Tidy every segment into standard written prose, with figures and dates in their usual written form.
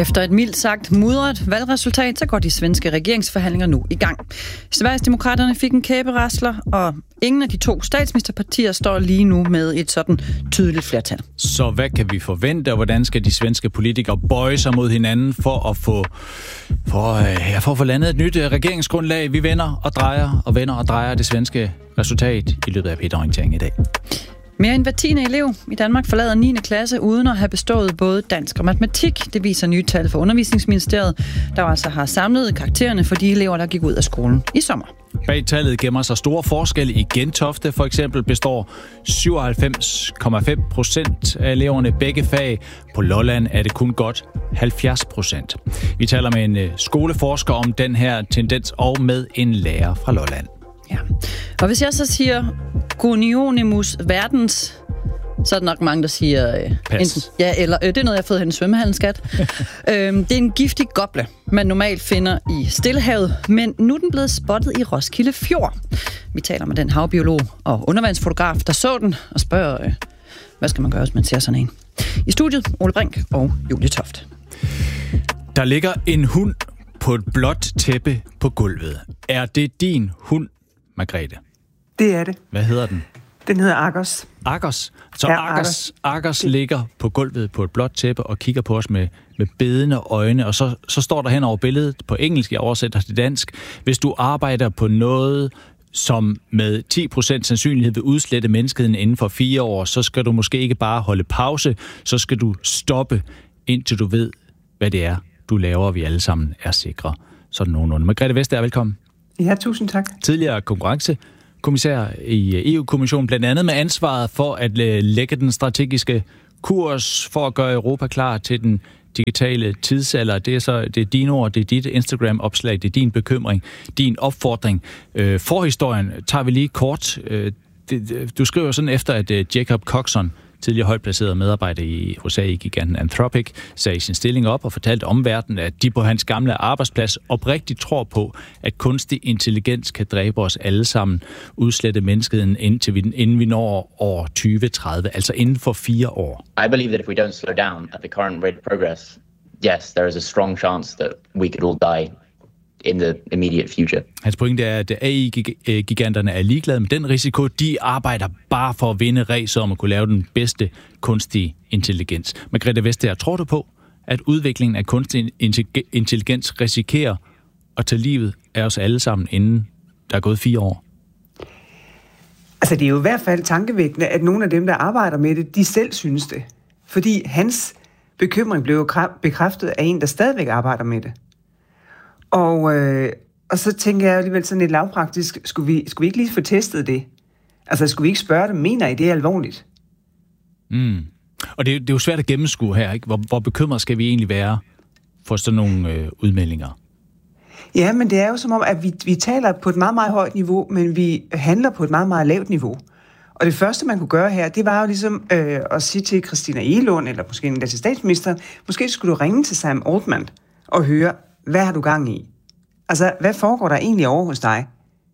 Efter et mildt sagt mudret valgresultat, så går de svenske regeringsforhandlinger nu i gang. Sverigesdemokraterne fik en kæberasler, og ingen af de to statsministerpartier står lige nu med et sådan tydeligt flertal. Så hvad kan vi forvente, og hvordan skal de svenske politikere bøje sig mod hinanden for at få landet et nyt regeringsgrundlag? Vi vender og drejer det svenske resultat i løbet af P1-orienteringen i dag. Mere end hver 10. elev i Danmark forlader 9. klasse uden at have bestået både dansk og matematik. Det viser nye tal fra Undervisningsministeriet, der altså har samlet karaktererne for de elever, der gik ud af skolen i sommer. Bag tallet gemmer sig store forskelle. I Gentofte for eksempel består 97,5% af eleverne begge fag. På Lolland er det kun godt 70%. Vi taler med en skoleforsker om den her tendens og med en lærer fra Lolland. Ja. Og hvis jeg så siger Gonionimus verdens, så er der nok mange, der siger enten, ja, eller det er noget, jeg har fået hen i svømmehallen, skat. Det er en giftig goble, man normalt finder i Stillehavet, men nu er den blevet spottet i Roskilde Fjord. Vi taler med den havbiolog og undervandsfotograf, der så den, og spørger, hvad skal man gøre, hvis man ser sådan en? I studiet, Ole Brink og Julie Toft. Der ligger en hund på et blåt tæppe på gulvet. Er det din hund, Margrethe? Det er det. Hvad hedder den? Den hedder Argos. Argos? Så Ja, Argos ligger på gulvet på et blåt tæppe og kigger på os med bedende øjne, og så står der hen over billedet på engelsk, jeg oversætter til dansk. Hvis du arbejder på noget, som med 10% sandsynlighed vil udslette menneskeheden inden for 4 år, så skal du måske ikke bare holde pause, så skal du stoppe, indtil du ved, hvad det er, du laver, og vi alle sammen er sikre. Sådan nogenlunde. Margrethe Vestager, velkommen. Ja, tusind tak. Tidligere konkurrencekommissær i EU-kommissionen, blandt andet med ansvaret for at lægge den strategiske kurs for at gøre Europa klar til den digitale tidsalder. Det er dine ord, det er dit Instagram-opslag, det er din bekymring, din opfordring. Forhistorien tager vi lige kort. Du skriver sådan efter, at Jacob Coxon, tidligere højt placeret medarbejder hos AI-giganten Anthropic, sagde sin stilling op og fortalte omverdenen, at de på hans gamle arbejdsplads oprigtigt tror på, at kunstig intelligens kan dræbe os alle sammen, udslette menneskeheden inden vi når år 2030, altså inden for 4 år. I believe that if we don't slow down at the current rate of progress, yes, there is a strong chance that we could all die in the immediate future. Hans pointe er, at AI-giganterne er ligeglade med den risiko. De arbejder bare for at vinde ræset om at kunne lave den bedste kunstige intelligens. Margrethe Vestager, tror du på, at udviklingen af kunstig intelligens risikerer at tage livet af os alle sammen, inden der er gået 4 år? Altså, det er jo i hvert fald tankevækkende, at nogle af dem, der arbejder med det, de selv synes det. Fordi hans bekymring blev bekræftet af en, der stadigvæk arbejder med det. Og så tænker jeg alligevel sådan lidt lavpraktisk, skulle vi ikke lige få testet det? Altså, skulle vi ikke spørge dem, mener I det er alvorligt? Og det er jo svært at gennemskue her, ikke? Hvor bekymret skal vi egentlig være for sådan nogle udmeldinger? Ja, men det er jo som om, at vi taler på et meget, meget højt niveau, men vi handler på et meget, meget lavt niveau. Og det første, man kunne gøre her, det var jo ligesom at sige til Christina Egelund, eller måske endda til statsministeren, måske skulle du ringe til Sam Altman og høre, hvad har du gang i? Altså, hvad foregår der egentlig over hos dig?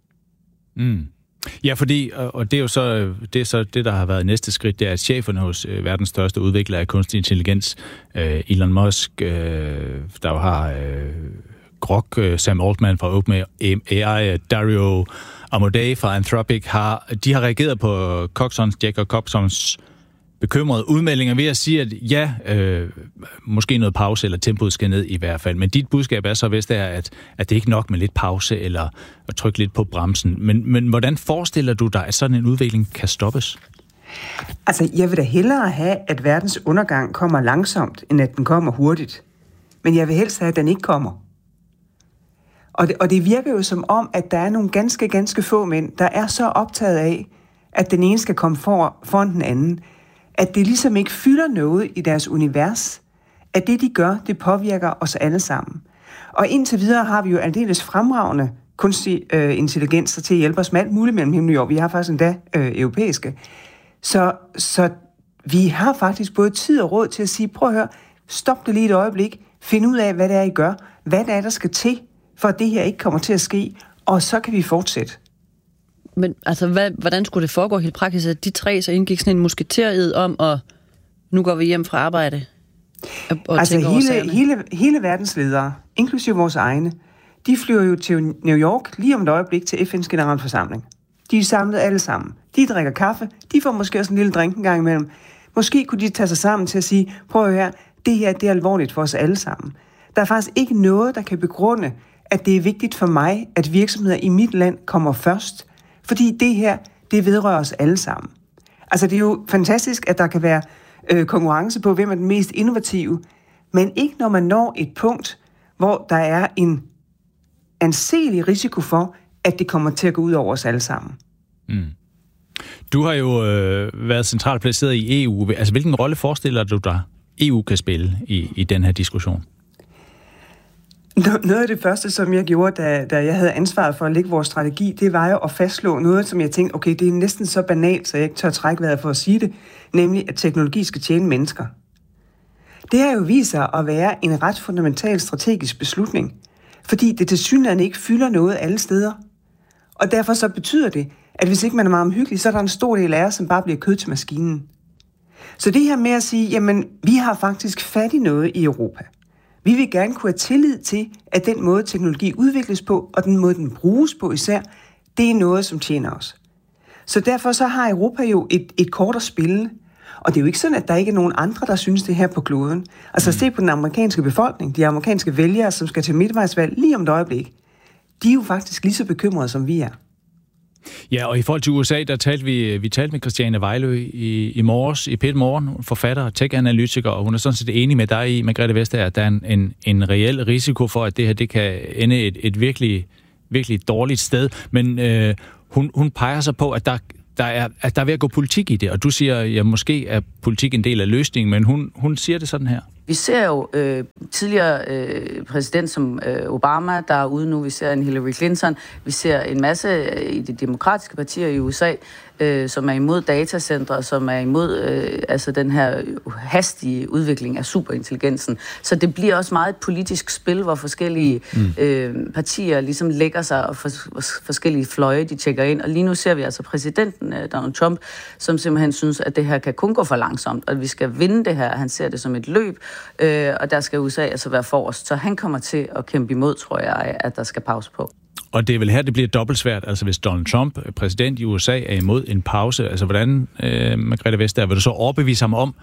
Ja, fordi, og det er jo så det, der har været næste skridt, det er, at cheferne hos verdens største udvikler af kunstig intelligens, Elon Musk, der jo har Grok, Sam Altman fra OpenAI, Dario Amodei fra Anthropic, de har reageret på Jacob Coxons bekymrede udmeldinger ved at sige, at ja, måske noget pause, eller tempoet skal ned i hvert fald. Men dit budskab er så vist, at det ikke er nok med lidt pause, eller at trykke lidt på bremsen. Men hvordan forestiller du dig, at sådan en udvikling kan stoppes? Altså, jeg vil da hellere have, at verdens undergang kommer langsomt, end at den kommer hurtigt. Men jeg vil helst have, at den ikke kommer. Og det virker jo som om, at der er nogle ganske, ganske få mænd, der er så optaget af, at den ene skal komme foran den anden, at det ligesom ikke fylder noget i deres univers, at det, de gør, det påvirker os alle sammen. Og indtil videre har vi jo aldeles fremragende kunstig intelligenser til at hjælpe os med alt muligt mellem himmel og jord. Vi har faktisk endda europæiske. Så vi har faktisk både tid og råd til at sige, prøv at høre, stop det lige et øjeblik, find ud af, hvad det er, I gør, hvad det er, der skal til, for at det her ikke kommer til at ske, og så kan vi fortsætte. Men altså, hvordan skulle det foregå helt praktisk, at de tre så indgik sådan en musketered om, og nu går vi hjem fra arbejde? hele verdens ledere, inklusive vores egne, de flyver jo til New York lige om et øjeblik til FN's generalforsamling. De er samlet alle sammen. De drikker kaffe. De får måske også en lille drink en gang imellem. Måske kunne de tage sig sammen til at sige, prøv at høre, det her det er alvorligt for os alle sammen. Der er faktisk ikke noget, der kan begrunde, at det er vigtigt for mig, at virksomheder i mit land kommer først. Fordi det her, det vedrører os alle sammen. Altså det er jo fantastisk, at der kan være konkurrence på, hvem er den mest innovative, men ikke når man når et punkt, hvor der er en anselig risiko for, at det kommer til at gå ud over os alle sammen. Mm. Du har jo været centralt placeret i EU. Altså, hvilken rolle forestiller du dig, EU kan spille i den her diskussion? Noget af det første, som jeg gjorde, da jeg havde ansvaret for at lægge vores strategi, det var jo at fastslå noget, som jeg tænkte, okay, det er næsten så banalt, så jeg ikke tør trække vejret for at sige det, nemlig at teknologi skal tjene mennesker. Det har jo vist sig at være en ret fundamental strategisk beslutning, fordi det tilsyneladende ikke fylder noget alle steder. Og derfor så betyder det, at hvis ikke man er meget omhyggelig, så er der en stor del af os, som bare bliver kød til maskinen. Så det her med at sige, jamen, vi har faktisk fat i noget i Europa. Vi vil gerne kunne have tillid til, at den måde teknologi udvikles på, og den måde den bruges på især, det er noget, som tjener os. Så derfor så har Europa jo et kort at spille. Og det er jo ikke sådan, at der ikke er nogen andre, der synes det her på kloden. Altså se på den amerikanske befolkning, de amerikanske vælgere, som skal til midtvejsvalg lige om et øjeblik. De er jo faktisk lige så bekymrede, som vi er. Ja, og i forhold til USA, der talte vi talte med Christiane Vejlø i morges, i P1 Morgen, forfatter og tech-analytiker, og hun er sådan set enig med dig i, Margrethe Vestager, at der er en reel risiko for, at det her det kan ende et virkelig, virkelig dårligt sted. Men hun peger sig på, at der er ved at gå politik i det, og du siger, ja, måske er politik en del af løsningen, men hun siger det sådan her. Vi ser jo tidligere præsident som Obama, der er ude nu. Vi ser en Hillary Clinton. Vi ser en masse i de demokratiske partier i USA, som er imod datacentre, som er imod altså den her hastige udvikling af superintelligensen. Så det bliver også meget et politisk spil, hvor forskellige partier ligesom lægger sig, og forskellige fløje, de tjekker ind. Og lige nu ser vi altså præsidenten, Donald Trump, som simpelthen synes, at det her kan kun gå for langsomt, og at vi skal vinde det her. Han ser det som et løb, og der skal USA altså være forrest. Så han kommer til at kæmpe imod, tror jeg, at der skal pause på. Og det er vel her, det bliver dobbelt svært. Altså hvis Donald Trump, præsident i USA, er imod en pause, altså hvordan, Margrethe Vestager, vil du så overbevise ham om,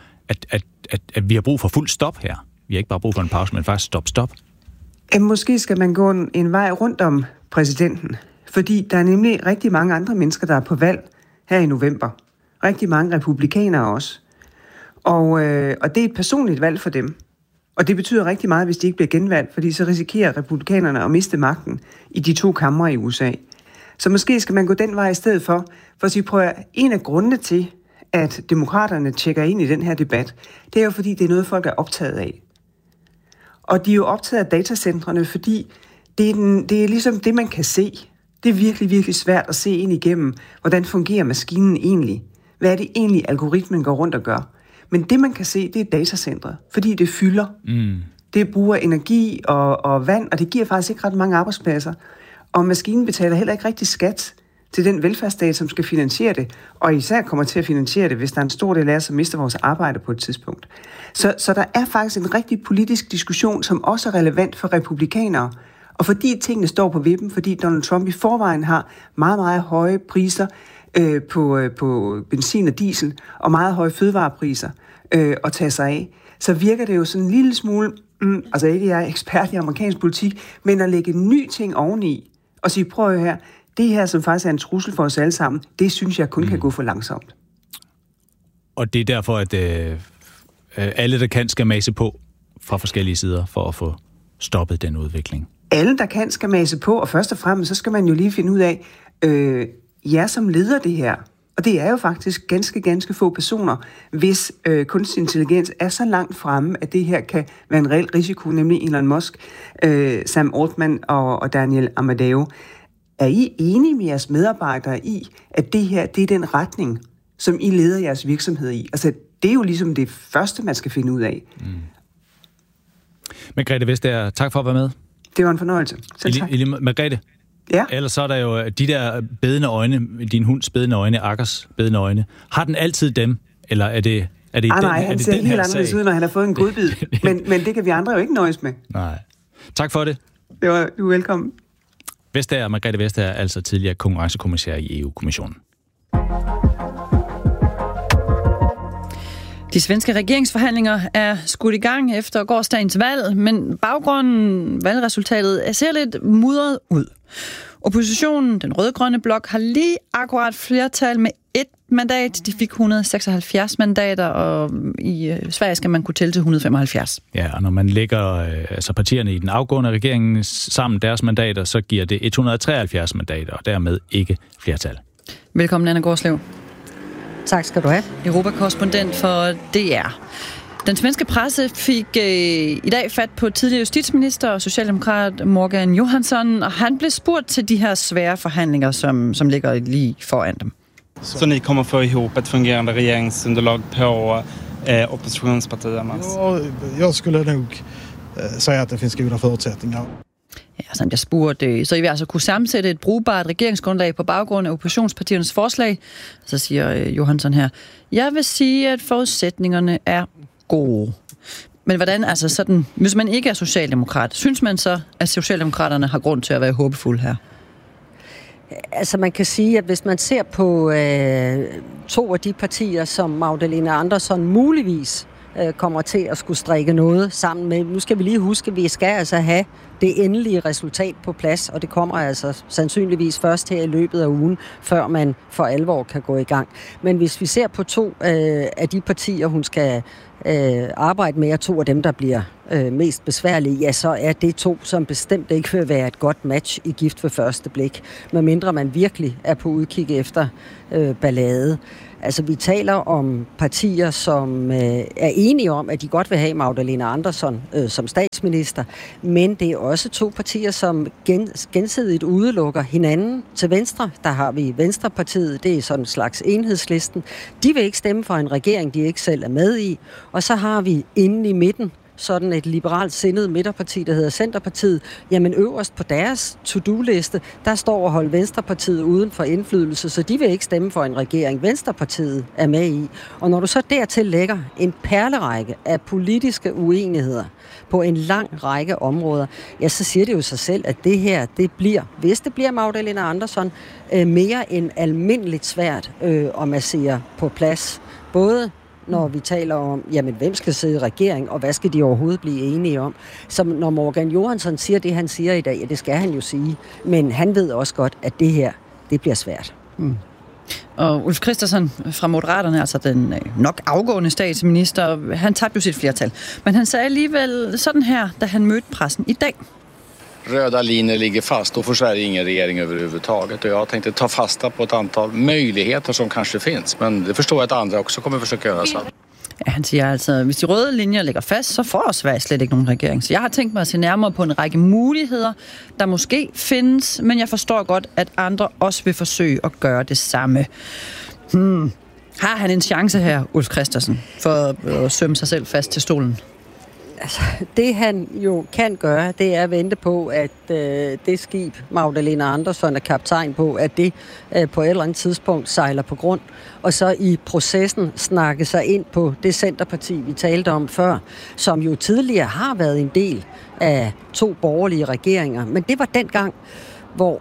at vi har brug for fuld stop her? Vi har ikke bare brug for en pause, men faktisk stop. Måske skal man gå en vej rundt om præsidenten, fordi der er nemlig rigtig mange andre mennesker, der er på valg her i november. Rigtig mange republikanere også. Og det er et personligt valg for dem. Og det betyder rigtig meget, hvis de ikke bliver genvalgt, fordi så risikerer republikanerne at miste magten i de 2 kamre i USA. Så måske skal man gå den vej i stedet for at sige, prøv at en af grundene til, at demokraterne tjekker ind i den her debat, det er jo fordi, det er noget, folk er optaget af. Og de er jo optaget af datacentrene, fordi det er ligesom det, man kan se. Det er virkelig, virkelig svært at se ind igennem, hvordan fungerer maskinen egentlig. Hvad er det egentlig, algoritmen går rundt og gør? Men det, man kan se, det er datacentre, fordi det fylder. Det bruger energi og vand, og det giver faktisk ikke ret mange arbejdspladser. Og maskinen betaler heller ikke rigtig skat til den velfærdsstat, som skal finansiere det, og især kommer til at finansiere det, hvis der er en stor del af os, som mister vores arbejde på et tidspunkt. Så der er faktisk en rigtig politisk diskussion, som også er relevant for republikanere, og fordi tingene står på vippen, fordi Donald Trump i forvejen har meget, meget høje priser på benzin og diesel, og meget høje fødevarepriser at tage sig af, så virker det jo sådan en lille smule, altså ikke jeg er ekspert i amerikansk politik, men at lægge en ny ting oveni, og sige, prøv her, det her, som faktisk er en trussel for os alle sammen, det synes jeg kun kan gå for langsomt. Og det er derfor, at alle, der kan, skal mase på fra forskellige sider, for at få stoppet den udvikling. Alle, der kan, skal mase på, og først og fremmest, så skal man jo lige finde ud af, jer som leder det her, og det er jo faktisk ganske få personer, hvis kunstig intelligens er så langt fremme, at det her kan være en reel risiko, nemlig Elon Musk, Sam Altman og Daniel Amadeo. Er I enige med jeres medarbejdere i, at det her, det er den retning, som I leder jeres virksomhed i? Altså, det er jo ligesom det første, man skal finde ud af. Margrethe Vestager, tak for at være med. Det var en fornøjelse. Selv tak. Margrethe? Ja. Ellers så er der jo de der bedende øjne, din hunds bedende øjne, Akkers bedende øjne. Har den altid dem, eller er det Er det nej, han ser helt anderledes ud, når han har fået en godbid. men det kan vi andre jo ikke nøjes med. Nej. Tak for det. Du er velkommen. Margrethe Vestager, altså tidligere konkurrencekommissær i EU-kommissionen. De svenske regeringsforhandlinger er skudt i gang efter gårsdagens valg, men baggrunden, valgresultatet, ser lidt mudret ud. Oppositionen, den rød-grønne blok, har lige akkurat flertal med 1 mandat. De fik 176 mandater, og i Sverige skal man kunne tælle til 175. Ja, og når man lægger partierne i den afgående regering sammen deres mandater, så giver det 173 mandater, og dermed ikke flertal. Velkommen, Anna Gårdslev. Tak skal du have. Europakorrespondent for DR. Den svenske presse fik i dag fat på tidligere justitsminister og socialdemokrat Morgan Johansson, og han blev spurgt til de her svære forhandlinger, som ligger lige foran dem. Så ni kommer få ihop ett fungerande regeringsunderlag på oppositionspartierna? Ja, jag skulle nog säga att det finns goda förutsättningar. Ja, så jeg spurgte, så I vil altså kunne sammensætte et brugbart regeringsgrundlag på baggrund af oppositionspartiernes forslag? Så siger Johansson her, jeg vil sige, at forudsætningerne er gode. Men hvordan, altså sådan, hvis man ikke er socialdemokrat, synes man så, at socialdemokraterne har grund til at være håbefulde her? Altså man kan sige, at hvis man ser på 2 af de partier, som Magdalena Andersson muligvis kommer til at skulle strikke noget sammen med. Nu skal vi lige huske, at vi skal altså have det endelige resultat på plads, og det kommer altså sandsynligvis først her i løbet af ugen, før man for alvor kan gå i gang. Men hvis vi ser på 2 af de partier, hun skal arbejde med, og 2 af dem, der bliver mest besværlige, ja, så er det 2, som bestemt ikke vil være et godt match i gift ved første blik, medmindre man virkelig er på udkig efter ballade. Altså, vi taler om partier, som er enige om, at de godt vil have Magdalena Andersson som statsminister, men det er også 2 partier, som gensidigt udelukker hinanden. Til venstre, der har vi Venstrepartiet, det er sådan en slags enhedslisten. De vil ikke stemme for en regering, de ikke selv er med i. Og så har vi inde i midten sådan et liberalt sindet midterparti, der hedder Centerpartiet, jamen øverst på deres to-do-liste, der står at holde Venstrepartiet uden for indflydelse, så de vil ikke stemme for en regering, Venstrepartiet er med i. Og når du så dertil lægger en perlerække af politiske uenigheder på en lang række områder, ja, så siger det jo sig selv, at det her, det bliver, hvis det bliver Magdalena Andersson, mere end almindeligt svært at massere på plads. Både når vi taler om, jamen, hvem skal sidde i regering, og hvad skal de overhovedet blive enige om. Så når Morgan Johansson siger det, han siger i dag, ja, det skal han jo sige, men han ved også godt, at det her, det bliver svært. Mm. Og Ulf Kristersson fra Moderaterne, altså den nok afgående statsminister, han tabte jo sit flertal. Men han sagde alligevel sådan her, da han mødte pressen i dag. Röda linjer ligger fast, och får Sverige ingen regering överhuvudtaget. Och jag tänkte ta fasta på ett antal möjligheter som kanske finns, men det förstår jag att andra också kommer försöka göra så. Ja, han siger altså, hvis de røde linjer ligger fast, så får Sverige slet ikke nogen regering. Så jeg har tænkt mig at se nærmere på en række muligheder, der måske findes, men jeg forstår godt, at andre også vil forsøge at gøre det samme. Har han en chance her, Ulf Kristersson, for at sømme sig selv fast til stolen? Altså, det han jo kan gøre, det er at vente på, at det skib, Magdalena Andersson er kaptajn på, at det på et eller andet tidspunkt sejler på grund, og så i processen snakke sig ind på det Centerparti, vi talte om før, som jo tidligere har været en del af 2 borgerlige regeringer. Men det var dengang, hvor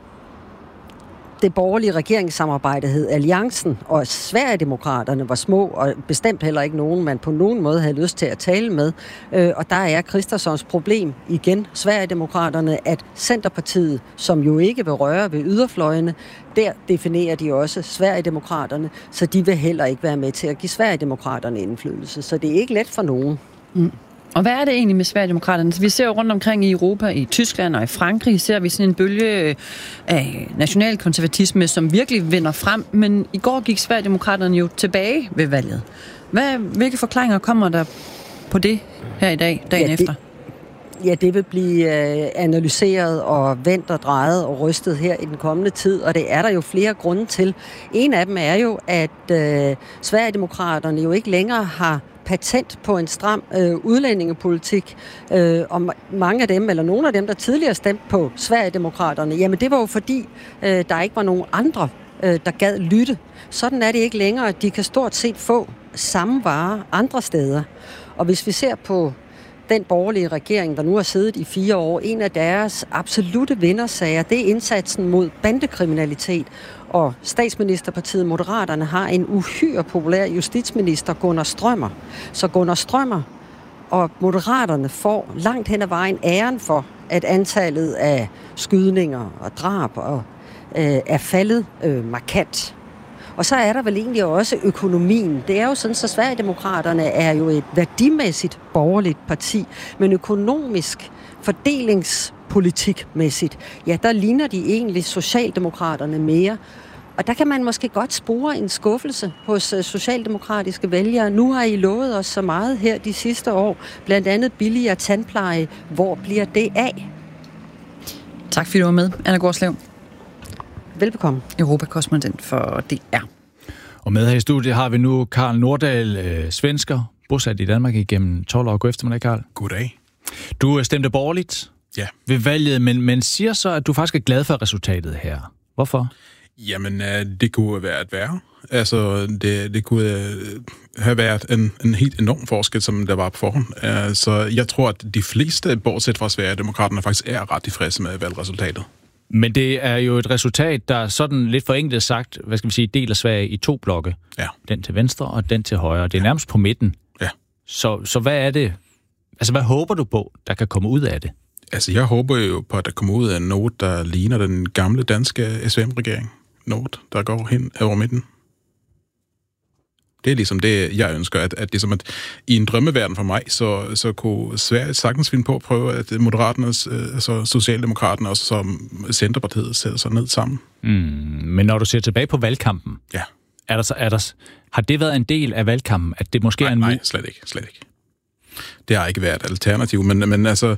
det borgerlige regeringssamarbejde hed Alliancen, og Sverigedemokraterne var små, og bestemt heller ikke nogen, man på nogen måde havde lyst til at tale med. Og der er Kristerssons problem igen, Sverigedemokraterne, at Centerpartiet, som jo ikke vil røre ved yderfløjene, der definerer de også Sverigedemokraterne, så de vil heller ikke være med til at give Sverigedemokraterne indflydelse. Så det er ikke let for nogen. Mm. Og hvad er det egentlig med Sverigedemokraterne? Vi ser jo rundt omkring i Europa, i Tyskland og i Frankrig, ser vi sådan en bølge af nationalkonservatisme, som virkelig vinder frem. Men i går gik Sverigedemokraterne jo tilbage ved valget. Hvilke forklaringer kommer der på det her i dag, dagen efter? Ja, det vil blive analyseret og vendt og drejet og rystet her i den kommende tid, og det er der jo flere grunde til. En af dem er jo, at Sverigedemokraterne jo ikke længere har patent på en stram udlændingepolitik, og mange af dem, eller nogle af dem, der tidligere stemte på Sverigedemokraterne, jamen det var jo fordi, der ikke var nogen andre, der gad lytte. Sådan er det ikke længere. De kan stort set få samme vare andre steder. Og hvis vi ser på den borgerlige regering, der nu har siddet i 4 år, en af deres absolute vindersager, det er indsatsen mod bandekriminalitet. Og statsministerpartiet Moderaterne har en uhyre populær justitsminister, Gunnar Strømmer. Så Gunnar Strømmer og Moderaterne får langt hen ad vejen æren for, at antallet af skydninger og drab er faldet markant. Og så er der vel egentlig også økonomien. Det er jo sådan, så Sverigedemokraterne er jo et værdimæssigt borgerligt parti, men økonomisk, fordelingspolitikmæssigt, ja, der ligner de egentlig Socialdemokraterne mere. Og der kan man måske godt spore en skuffelse hos socialdemokratiske vælgere. Nu har I lovet os så meget her de sidste år, blandt andet billigere tandpleje. Hvor bliver det af? Tak fordi du var med, Anna Gårdslev. Velbekomme. Europakorrespondent for DR. Og med her i studiet har vi nu Karl Nordahl, svensker, bosat i Danmark igennem 12 år. God eftermiddag, Karl. Goddag. Du stemte borgerligt ved valget, men siger så, at du faktisk er glad for resultatet her. Hvorfor? Jamen, det kunne være et værre. Altså, det kunne have været en helt enorm forskel, som der var på forhånd. Så jeg tror, at de fleste, bortset fra Sverigedemokraterne, faktisk er ret tilfredse med valgresultatet. Men det er jo et resultat, der sådan lidt forenklet sagt, hvad skal vi sige, deler Sverige i 2 blokke. Ja. Den til venstre og den til højre. Det er nærmest på midten. Ja. Så hvad er det? Altså, hvad håber du på, der kan komme ud af det? Altså, jeg håber jo på, at der kommer ud af noget, der ligner den gamle danske SVM-regering. Noget, der går hen over midten. Det er ligesom det, jeg ønsker, at ligesom at i en drømmeverden for mig, så kunne Sverige sagtens finde på at prøve, at Moderaternes, altså Socialdemokraterne og som Centerpartiet sætter sig ned sammen. Men når du ser tilbage på valgkampen, har det været en del af valgkampen, at det måske er en... Nej, slet ikke. Det har ikke været et alternativ, men altså...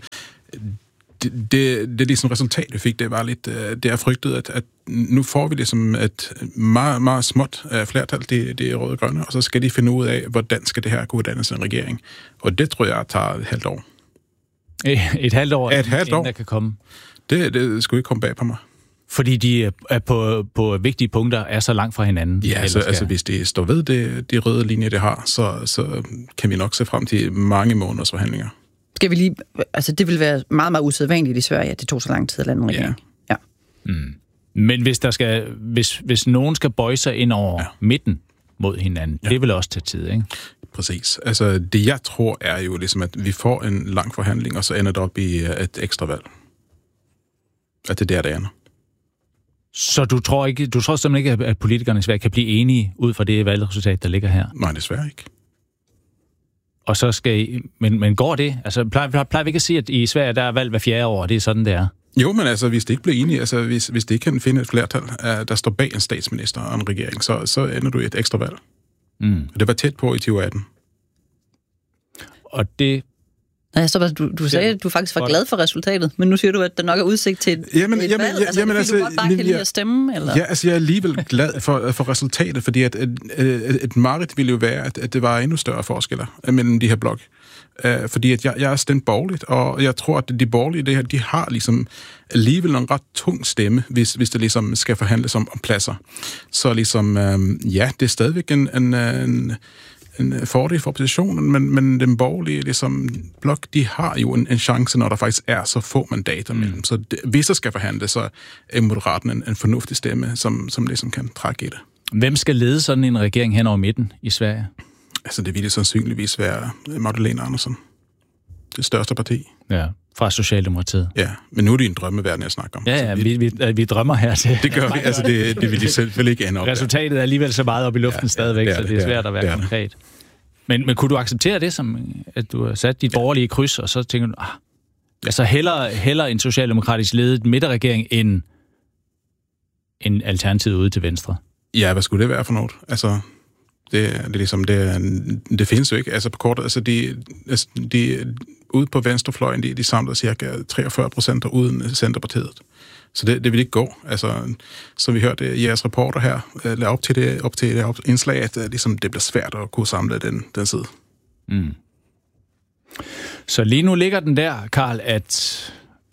Det ligesom resultat, vi fik, det var lidt, det er frygtet, at nu får vi ligesom et meget, meget småt flertal, det er røde-grønne, og så skal de finde ud af, hvordan skal det her kunne dannes en regering. Og det tror jeg tager et halvt år. Et halvt år? Inden der kan komme? Det skulle ikke komme bag på mig. Fordi de er på vigtige punkter er så langt fra hinanden? Ja, altså hvis det står ved de røde linjer, det har, så kan vi nok se frem til mange måneders forhandlinger. Skal vi lige... Altså, det vil være meget, meget usædvanligt i Sverige, at det tog så lang tid at lande en regering. Ja. Men hvis nogen skal bøje sig ind over midten mod hinanden, det vil også tage tid, ikke? Præcis. Altså, det jeg tror er jo ligesom, at vi får en lang forhandling, og så ender det op i et ekstra valg. At det er der, det ender. Så du tror simpelthen ikke, at politikerne i Sverige kan blive enige ud fra det valgresultat, der ligger her? Nej, desværre ikke. Og så skal I... Men går det? Altså, plejer vi ikke at sige, at i Sverige, der er valg hver 4. år, og det er sådan, det er? Jo, men altså, hvis det ikke bliver enige, altså, hvis det ikke kan finde et flertal, der står bag en statsminister og en regering, så ender du i et ekstra valg. Og det var tæt på i 2018. Og det... Nej, så du sagde, at du faktisk var glad for resultatet, men nu siger du, at der nok er udsigt til et valg. Altså, du godt bare kan lide at stemme? Eller? Ja, altså jeg er alligevel glad for resultatet, fordi at et mareridt ville jo være, at det var endnu større forskelle mellem de her blok. Fordi at jeg er stemt borgerligt, og jeg tror, at de borgerlige, det her, de har ligesom alligevel en ret tung stemme, hvis det ligesom skal forhandles om pladser. Så ligesom, det er stadigvæk en fordel for oppositionen, men den borgerlige ligesom, blok, de har jo en chance, når der faktisk er så få mandater mellem. Så hvis der skal forhandle, så er Moderaten en fornuftig stemme, som ligesom kan trække i det. Hvem skal lede sådan en regering hen over midten i Sverige? Altså, det ville sandsynligvis være Magdalena Andersson. Det største parti. Ja, fra Socialdemokratiet. Ja, men nu er det en drømmeverden, jeg snakker om. Ja, vi drømmer her til. Det gør vi, altså det vil de selvfølgelig ikke ende op. Resultatet er alligevel så meget op i luften stadigvæk, så det er svært at være konkret. Men kunne du acceptere det, som at du har sat dit borgerlige kryds, og så tænker du, altså hellere en socialdemokratisk ledet midterregering end en alternativ ude til venstre? Ja, hvad skulle det være for noget? Altså, det er ligesom, det findes jo ikke. Altså på kort, altså de ude på venstrefløjen, de samler cirka 43% uden Centerpartiet. Så det vil ikke gå. Altså, som vi hørte jeres reporter her, lad op til det indslag, at ligesom, det bliver svært at kunne samle den side. Så lige nu ligger den der, Karl, at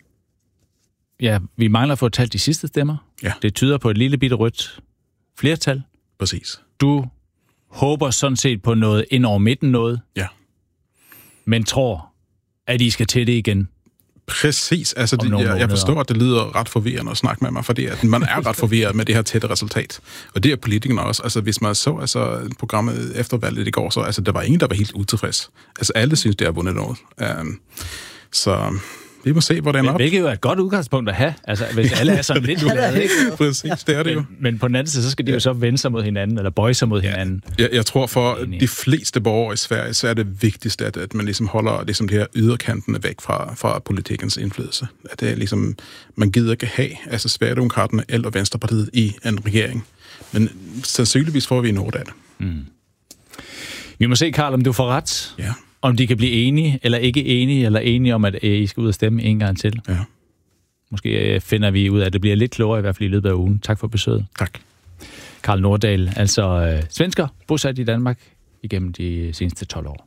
vi mangler at få talt de sidste stemmer. Ja. Det tyder på et lille bitte rødt flertal. Præcis. Du håber sådan set på noget ind over midten noget, ja, men tror, at I skal til det igen. Præcis. Altså, jeg forstår, at det lyder ret forvirrende at snakke med mig, fordi at man er ret forvirret med det her tætte resultat. Og det er politikerne også. Altså, hvis man så programmet efter valget i går, så der var ingen, der var helt utilfreds. Altså, alle synes, det har vundet noget. Så vi må se, hvordan op. Hvilket jo er et godt udgangspunkt at have. Altså, hvis alle er sådan lidt glade, ikke? Præcis, det er det jo. Men på den anden side, så skal de jo så vende sig mod hinanden, eller bøje sig mod hinanden. Jeg tror, for de fleste borgere i Sverige, så er det vigtigste, at man ligesom holder ligesom de her yderkantene væk fra politikens indflydelse. At det er ligesom, man gider ikke have, altså Sverigedemokraterne eller Venstrepartiet i en regering. Men sandsynligvis får vi noget af det. Vi må se, Karl, om du får ret. Ja. Om de kan blive enige, eller ikke enige, eller enige om, at I skal ud og stemme en gang til. Ja. Måske finder vi ud af, at det bliver lidt klogere, i hvert fald i løbet af ugen. Tak for besøget. Tak. Karl Nordahl, altså svensker, bosat i Danmark igennem de seneste 12 år.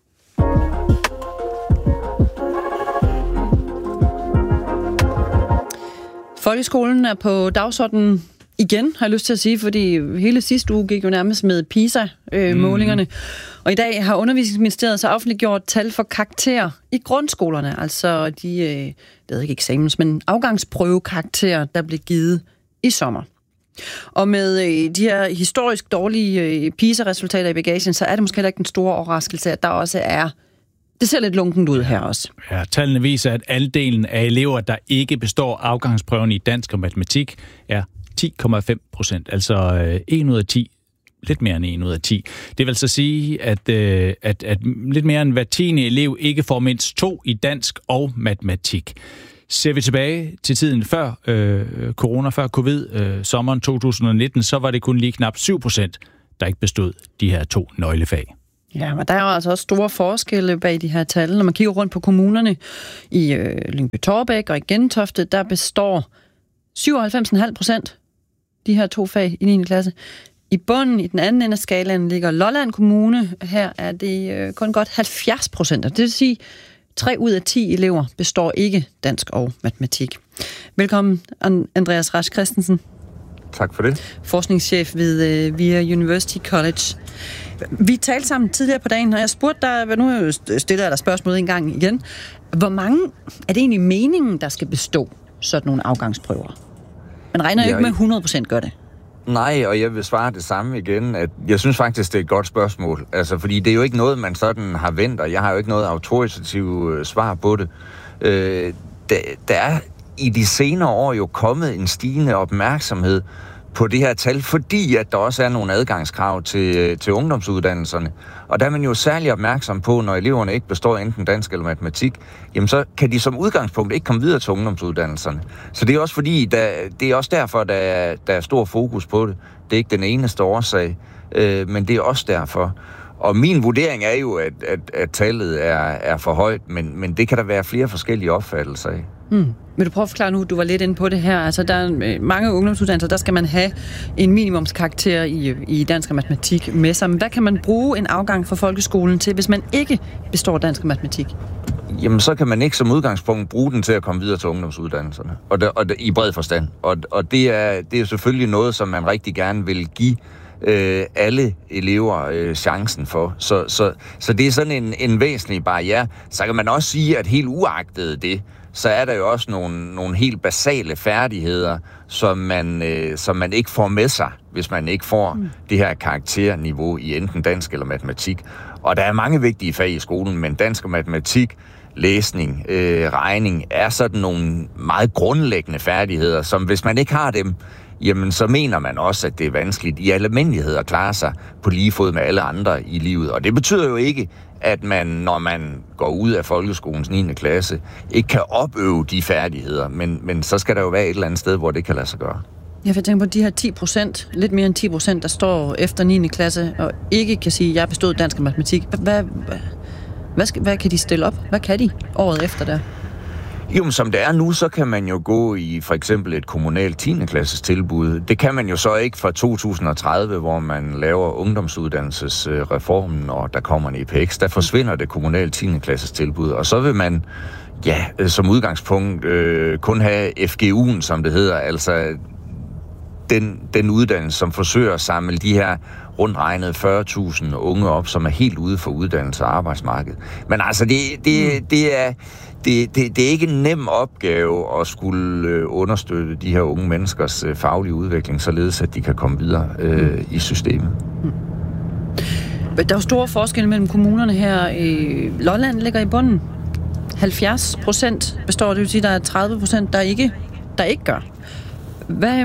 Folkeskolen er på dagsordenen igen, har jeg lyst til at sige, fordi hele sidste uge gik jo nærmest med PISA-målingerne. Og i dag har Undervisningsministeriet så offentliggjort tal for karakterer i grundskolerne, altså de, det ved ikke eksamens, men afgangsprøvekarakterer, der blev givet i sommer. Og med de her historisk dårlige PISA-resultater i bagagen, så er det måske heller ikke den store overraskelse, at der også er, det ser lidt lunkent ud her også. Ja, tallene viser, at andelen af elever, der ikke består afgangsprøven i dansk og matematik, er 10,5%, altså 1 ud af 10, lidt mere end 1 ud af 10. Det vil så sige, at lidt mere end hver 10. elev ikke får mindst 2 i dansk og matematik. Ser vi tilbage til tiden før corona, før covid, sommeren 2019, så var det kun lige knap 7%, der ikke bestod de her 2 nøglefag. Ja, men der er jo altså også store forskelle bag de her tal. Når man kigger rundt på kommunerne i Lyngby-Taarbæk og i Gentofte, der består 97,5% de her 2 fag i 9. klasse. I bunden, i den anden ende af skalaen, ligger Lolland Kommune. Her er det kun godt 70%. Det vil sige, 3 ud af 10 elever består ikke dansk og matematik. Velkommen, Andreas Rasch Christensen. Tak for det. Forskningschef ved VIA University College. Vi talte sammen tidligere på dagen, og jeg spurgte dig, nu stiller jeg dig spørgsmålet en gang igen. Hvor mange er det egentlig meningen, der skal bestå sådan nogle afgangsprøver? Man regner jo ikke med 100% gør det. Nej, og jeg vil svare det samme igen, at jeg synes faktisk, det er et godt spørgsmål. Altså, fordi det er jo ikke noget, man sådan har vendt, og jeg har jo ikke noget autoritativt svar på det. Der er i de senere år jo kommet en stigende opmærksomhed på det her tal, fordi at der også er nogle adgangskrav til ungdomsuddannelserne. Og der er man jo særlig opmærksom på, når eleverne ikke består enten dansk eller matematik, jamen så kan de som udgangspunkt ikke komme videre til ungdomsuddannelserne. Så det er også fordi, det er også derfor, der er stor fokus på det. Det er ikke den eneste årsag, men det er også derfor. Og min vurdering er jo, at tallet er for højt, men det kan der være flere forskellige opfattelser af. Vil du prøve at forklare nu, du var lidt inde på det her. Altså, der er mange ungdomsuddannelser, der skal man have en minimumskarakter i dansk og matematik med sig. Men hvad kan man bruge en afgang fra folkeskolen til, hvis man ikke består dansk og matematik? Jamen, så kan man ikke som udgangspunkt bruge den til at komme videre til ungdomsuddannelserne. Og i bred forstand. Og det er selvfølgelig noget, som man rigtig gerne vil give alle elever chancen for. Så det er sådan en væsentlig barriere. Så kan man også sige, at helt uagtet det, så er der jo også nogle helt basale færdigheder, som man ikke får med sig, hvis man ikke får det her karakterniveau i enten dansk eller matematik. Og der er mange vigtige fag i skolen, men dansk og matematik, læsning, regning, er sådan nogle meget grundlæggende færdigheder, som hvis man ikke har dem, jamen så mener man også, at det er vanskeligt i almindelighed at klare sig på lige fod med alle andre i livet. Og det betyder jo ikke, at man, når man går ud af folkeskolens 9. klasse, ikke kan opøve de færdigheder, men så skal der jo være et eller andet sted, hvor det kan lade sig gøre. Jeg vil tænke på de her 10%, lidt mere end 10%, der står efter 9. klasse, og ikke kan sige, at jeg bestod dansk og matematik. Hvad kan de stille op? Hvad kan de året efter der? Jo, som det er nu, så kan man jo gå i for eksempel et kommunalt 10. klasses tilbud. Det kan man jo så ikke fra 2030, hvor man laver ungdomsuddannelsesreformen, og der kommer en EPX. Der forsvinder det kommunalt 10. klasses tilbud, og så vil man som udgangspunkt kun have FGU'en, som det hedder, altså den uddannelse, som forsøger at samle de her rundt regnet 40.000 unge op, som er helt ude for uddannelse og arbejdsmarked. Men altså, det er ikke en nem opgave at skulle understøtte de her unge menneskers faglige udvikling, således at de kan komme videre i systemet. Der er jo store forskelle mellem kommunerne her. Lolland ligger i bunden. 70% består, det vil sige, der er 30%, der ikke gør. Hvad,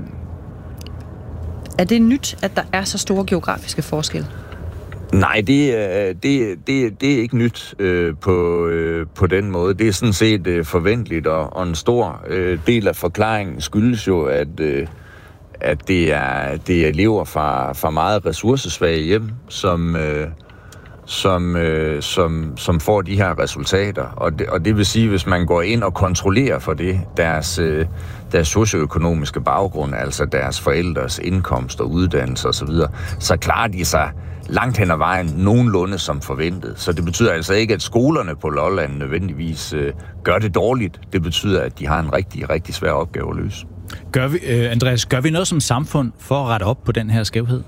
er det nyt, at der er så store geografiske forskelle? Nej, det er ikke nyt på den måde. Det er sådan set forventeligt, og en stor del af forklaringen skyldes jo, at det er elever fra meget ressourcesvage hjem, som får de her resultater. Og det vil sige, hvis man går ind og kontrollerer for det, deres socioøkonomiske baggrund, altså deres forældres indkomst og uddannelse osv., så klarer de sig langt hen ad vejen nogenlunde som forventet. Så det betyder altså ikke, at skolerne på Lolland nødvendigvis gør det dårligt. Det betyder, at de har en rigtig, rigtig svær opgave at løse. Andreas, gør vi noget som samfund for at rette op på den her skævhed?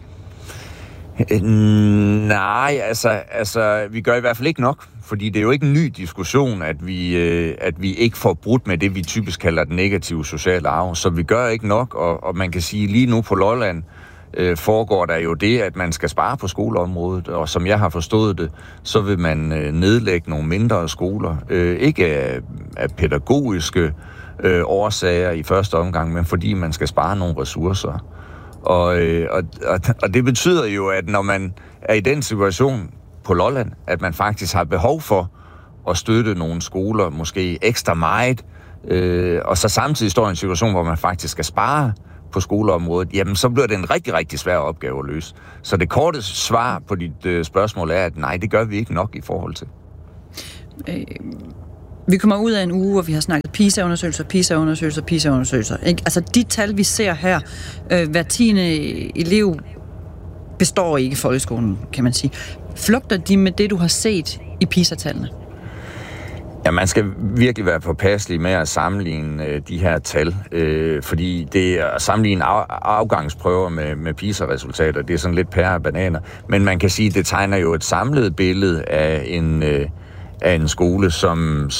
Nej, altså, vi gør i hvert fald ikke nok, fordi det er jo ikke en ny diskussion, at vi ikke får brudt med det, vi typisk kalder den negative sociale arv. Så vi gør ikke nok, og man kan sige, lige nu på Lolland foregår der jo det, at man skal spare på skoleområdet, og som jeg har forstået det, så vil man nedlægge nogle mindre skoler. Ikke af pædagogiske årsager i første omgang, men fordi man skal spare nogle ressourcer. Og det betyder jo, at når man er i den situation på Lolland, at man faktisk har behov for at støtte nogle skoler, måske ekstra meget, og så samtidig står i en situation, hvor man faktisk skal spare på skoleområdet, jamen så bliver det en rigtig, rigtig svær opgave at løse. Så det korte svar på dit spørgsmål er, at nej, det gør vi ikke nok i forhold til. Vi kommer ud af en uge, hvor vi har snakket PISA-undersøgelser. Ikke? Altså de tal, vi ser her, hver 10. elev består ikke i folkeskolen, kan man sige. Flugter de med det, du har set i PISA-tallene? Ja, man skal virkelig være påpasselig med at sammenligne de her tal, fordi det at sammenligne afgangsprøver med PISA-resultater, det er sådan lidt pære og bananer. Men man kan sige, at det tegner jo et samlet billede af en skole, som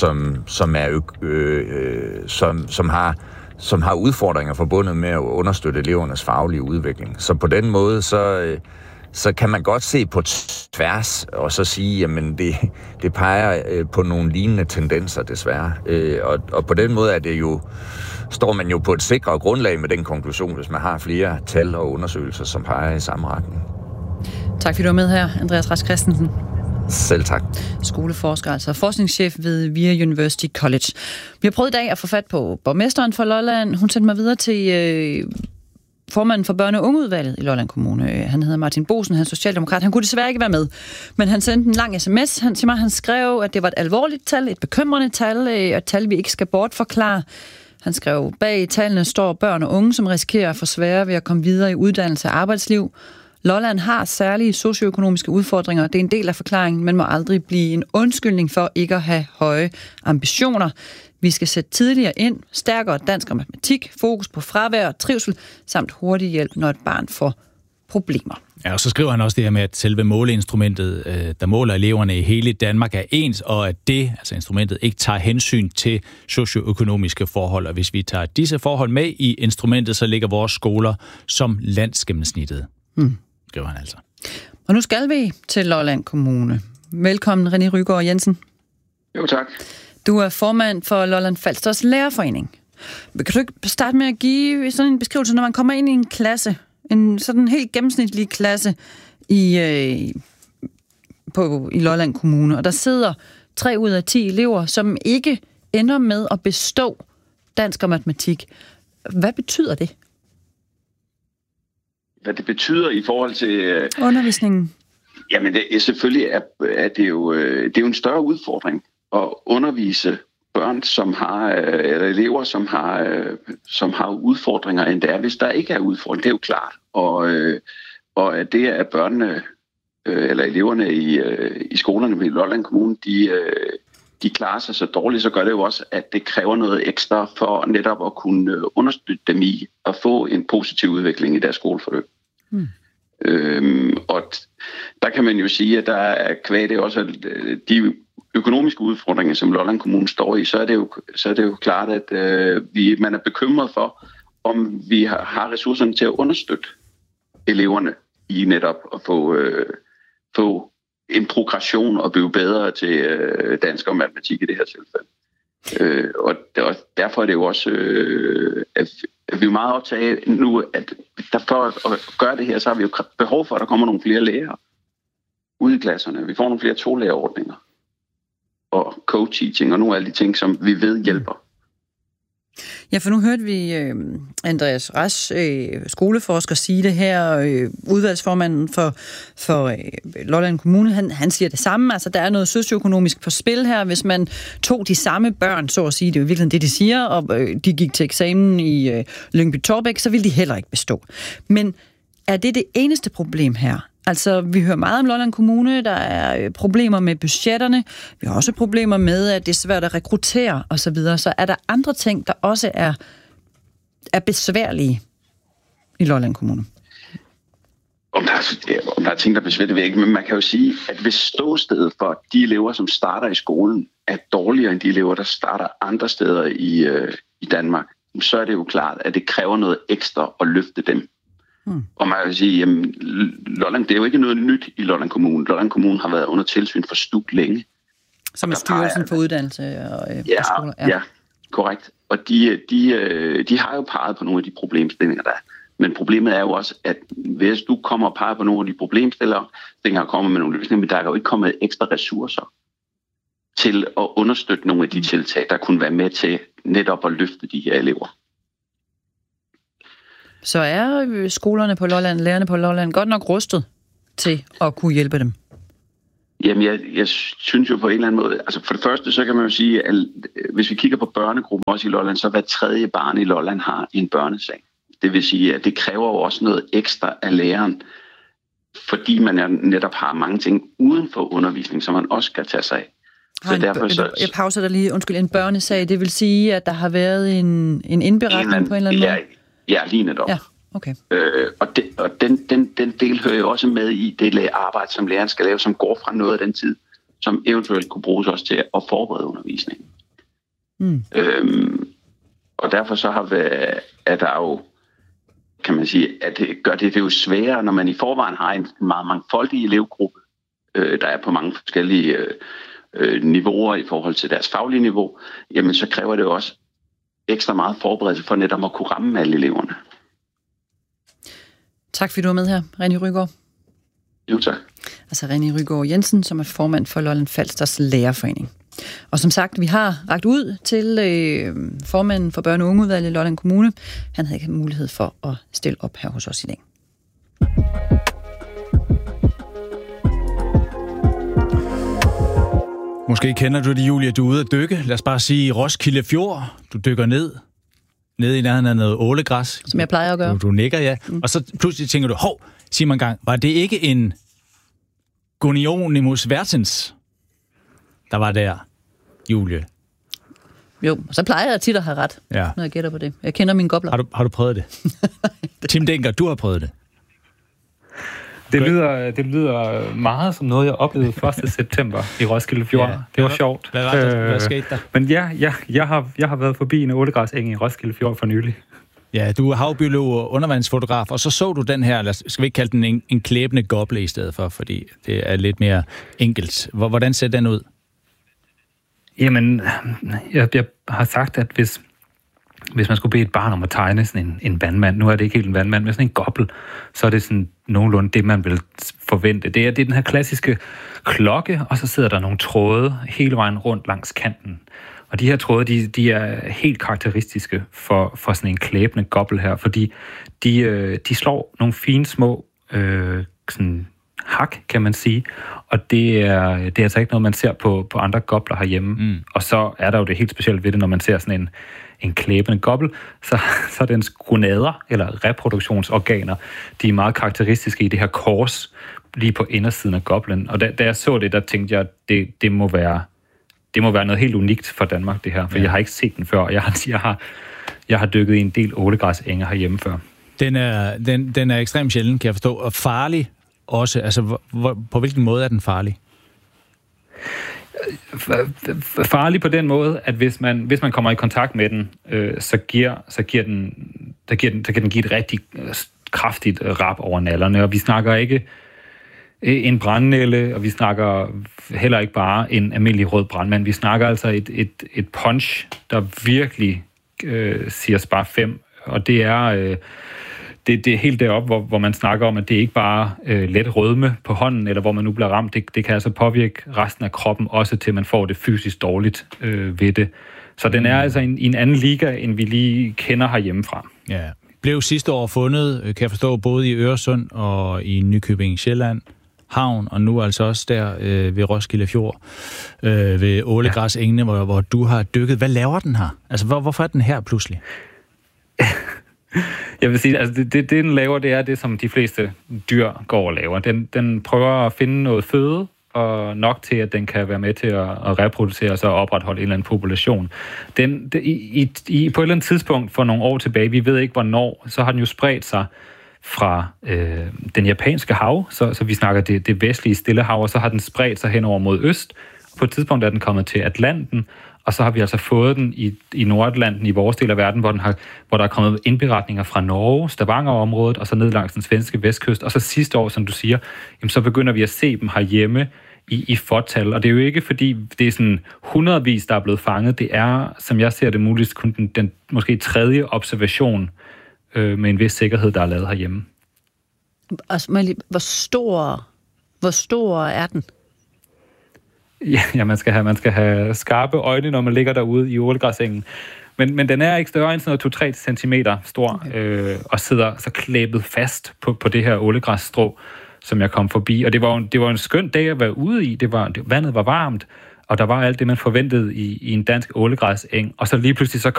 har udfordringer forbundet med at understøtte elevernes faglige udvikling. Så på den måde, så kan man godt se på tværs, og så sige, jamen det peger på nogle lignende tendenser, desværre. Og på den måde står man jo på et sikrere grundlag med den konklusion, hvis man har flere tal og undersøgelser, som peger i samme retning. Tak fordi du var med her, Andreas Rask Christensen. Selv tak. Skoleforsker, altså forskningschef ved VIA University College. Vi har prøvet i dag at få fat på borgmesteren for Lolland. Hun sendte mig videre til formanden for børne- og ungeudvalget i Lolland Kommune. Han hedder Martin Bosen, han er socialdemokrat. Han kunne desværre ikke være med, men han sendte en lang sms. Han skrev, at det var et alvorligt tal, et bekymrende tal, og et tal, vi ikke skal bortforklare. Han skrev, bag tallene står børn og unge, som risikerer at få sværere ved at komme videre i uddannelse og arbejdsliv. Lolland har særlige socioøkonomiske udfordringer. Det er en del af forklaringen, men må aldrig blive en undskyldning for ikke at have høje ambitioner. Vi skal sætte tidligere ind, stærkere dansk og matematik, fokus på fravær og trivsel, samt hurtig hjælp, når et barn får problemer. Ja, og så skriver han også det her med, at selve måleinstrumentet, der måler eleverne i hele Danmark, er ens, og at det, altså instrumentet, ikke tager hensyn til socioøkonomiske forhold. Og hvis vi tager disse forhold med i instrumentet, så ligger vores skoler som landsgennemsnittet. Skriver han altså. Og nu skal vi til Lolland Kommune. Velkommen, René Rygaard Jensen. Jo, tak. Du er formand for Lolland Falsters Lærerforening. Kan du ikke starte med at give sådan en beskrivelse, når man kommer ind i en klasse, en sådan helt gennemsnitlig klasse i Lolland Kommune, og der sidder 3 ud af 10 elever, som ikke ender med at bestå dansk og matematik. Hvad betyder det? Hvad det betyder i forhold til undervisningen? Jamen, selvfølgelig er det jo en større udfordring at undervise børn, eller elever, som har udfordringer, end det er, hvis der ikke er udfordringer. Det er jo klart. Og at det er børnene eller eleverne i skolerne i Lolland Kommune, de klarer sig så dårligt, så gør det jo også, at det kræver noget ekstra for netop at kunne understøtte dem i at få en positiv udvikling i deres skoleforløb. Og der kan man jo sige, at der er kvad det også de økonomiske udfordringer, som Lolland Kommune står i, så er det jo klart, at man er bekymret for, om vi har ressourcerne til at understøtte eleverne i netop at få en progression og blive bedre til dansk og matematik i det her tilfælde. Og derfor er det jo også, at vi er meget optaget af nu, at for at gøre det her, så har vi jo behov for, at der kommer nogle flere lærere ude i klasserne. Vi får nogle flere tolærerordninger og co-teaching og nogle af de ting, som vi ved hjælper. Ja, for nu hørte vi Andreas Rasch, skoleforsker, sige det her, udvalgsformanden for Lolland Kommune, han siger det samme, altså der er noget socioøkonomisk på spil her, hvis man tog de samme børn, så at sige, det er jo virkelig det, de siger, og de gik til eksamen i Lyngby-Taarbæk, så ville de heller ikke bestå. Men er det eneste problem her? Altså, vi hører meget om Lolland Kommune, der er problemer med budgetterne, vi har også problemer med, at det er svært at rekruttere osv., så er der andre ting, der også er besværlige i Lolland Kommune? Om der er ting, der er besværlige, ved ikke, men man kan jo sige, at hvis ståstedet for de elever, som starter i skolen, er dårligere end de elever, der starter andre steder i Danmark, så er det jo klart, at det kræver noget ekstra at løfte dem. Og man kan sige, at Lolland, det er jo ikke noget nyt i Lolland Kommune. Lolland Kommune har været under tilsyn for STUK længe. Som er styrelsen for uddannelse og skoler. Ja, korrekt. Og de har jo peget på nogle af de problemstillinger, der er. Men problemet er jo også, at hvis du kommer og peger på nogle af de problemstillinger og kommer med nogle løsninger, men der er jo ikke kommet ekstra ressourcer til at understøtte nogle af de tiltag, der kunne være med til netop at løfte de her elever. Så er skolerne på Lolland, lærerne på Lolland, godt nok rustet til at kunne hjælpe dem? Jamen, jeg synes jo på en eller anden måde, altså for det første, så kan man jo sige, at hvis vi kigger på børnegruppen også i Lolland, så hver tredje barn i Lolland har en børnesag. Det vil sige, at det kræver jo også noget ekstra af læreren, fordi man netop har mange ting uden for undervisning, som man også kan tage sig af. Jeg pauser der lige, en børnesag, det vil sige, at der har været en indberetning på en eller anden måde? Ja, lige netop. Ja, okay. Og den del hører jo også med i det arbejde, som læreren skal lave, som går fra noget af den tid, som eventuelt kunne bruges også til at forberede undervisningen. Og derfor så er der jo, kan man sige, at det gør det jo sværere, når man i forvejen har en meget mangfoldig elevgruppe, der er på mange forskellige niveauer i forhold til deres faglige niveau, jamen så kræver det jo også ekstra meget forberedelse for netop at kunne ramme alle eleverne. Tak fordi du var med her, René Rygaard. Jo, tak. Altså René Rygaard Jensen, som er formand for Lolland Falsters Lærerforening. Og som sagt, vi har rakt ud til formanden for børne- og ungeudvalget i Lolland Kommune. Han havde ikke mulighed for at stille op her hos os i dag. Måske kender du det, Julia, du er ude at dykke. Lad os bare sige Roskilde Fjord. Du dykker ned i nærheden af noget ålegræs. Som jeg plejer at gøre. Du nikker, ja. Og så pludselig tænker du, sig mig en gang, var det ikke en Gonionimus vertens, der var der, Julie? Jo, så plejer jeg tit at have ret, når jeg gætter på det. Jeg kender mine gobler. Har du prøvet det? Tim Denker, du har prøvet det. Det lyder meget som noget, jeg oplevede 1. september i Roskilde Fjord. Ja, det var sjovt. Hvad skete der? Men jeg har været forbi en ålegræseng i Roskilde Fjord for nylig. Ja, du er havbiolog og undervandsfotograf, og så du den her, skal vi ikke kalde den en klæbende goble i stedet for, fordi det er lidt mere enkelt. Hvordan ser den ud? Jamen, jeg har sagt, at hvis man skulle bede et barn om at tegne sådan en vandmand, nu er det ikke helt en vandmand, men sådan en gobbel, så er det sådan nogenlunde det, man vil forvente. Det er den her klassiske klokke, og så sidder der nogle tråde hele vejen rundt langs kanten. Og de her tråde, de er helt karakteristiske for sådan en klæbende gobbel her, fordi de slår nogle fine små sådan hak, kan man sige. Og det er altså ikke noget, man ser på andre gobler herhjemme. Og så er der jo det helt specielt ved det, når man ser sådan en klæbende gobbel, så er dens gonader, eller reproduktionsorganer, de er meget karakteristiske i det her kors, lige på indersiden af goblen. Og da jeg så det, der tænkte jeg, at det må være noget helt unikt for Danmark, det her. For jeg har ikke set den før. Jeg har dykket i en del ålegræsenger herhjemme før. Den er ekstremt sjælden, kan jeg forstå, og farlig også. Altså, på hvilken måde er den farlig? Farlig på den måde, at hvis man kommer i kontakt med den, så kan den give et rigtig kraftigt rap over nallerne, og vi snakker ikke en brandnælde, og vi snakker heller ikke bare en almindelig rød brandmand. Vi snakker altså et punch, der virkelig siger spar 5, og det er det er helt deroppe, hvor man snakker om, at det ikke bare let rødme på hånden, eller hvor man nu bliver ramt. Det kan altså påvirke resten af kroppen, også til man får det fysisk dårligt ved det. Så den er altså i en anden liga, end vi lige kender herhjemmefra. Ja. Blev sidste år fundet, kan jeg forstå, både i Øresund og i Nykøbing Sjælland havn, og nu altså også der ved Roskilde Fjord, ved Ålegræsengene, hvor du har dykket. Hvad laver den her? Altså, hvorfor er den her pludselig? Jeg vil sige, altså det den laver, det er det, som de fleste dyr går og laver. Den prøver at finde noget føde, og nok til, at den kan være med til at reproducere sig og opretholde en eller anden population. På et eller andet tidspunkt for nogle år tilbage, vi ved ikke hvornår, så har den jo spredt sig fra den japanske hav, så vi snakker det vestlige Stillehav, og så har den spredt sig hen over mod øst. På et tidspunkt er den kommet til Atlanten, og så har vi altså fået den i Nordatlanten, i vores del af verden, hvor der er kommet indberetninger fra Norge, Stavanger-området, og så ned langs den svenske vestkyst. Og så sidste år, som du siger, jamen, så begynder vi at se dem herhjemme i fortal. Og det er jo ikke, fordi det er sådan hundredvis, der er blevet fanget. Det er, som jeg ser det muligt, kun den måske tredje observation med en vis sikkerhed, der er lavet herhjemme. Altså, hvor stor er den? Ja, man skal have skarpe øjne, når man ligger derude i ålegræsengen. Men den er ikke større end sådan noget 2-3 centimeter stor, og sidder så klæbet fast på det her ålegræsstrå, som jeg kom forbi. Og det var en skøn dag at være ude i. Vandet var varmt, og der var alt det, man forventede i en dansk ålegræseng. Og så lige pludselig så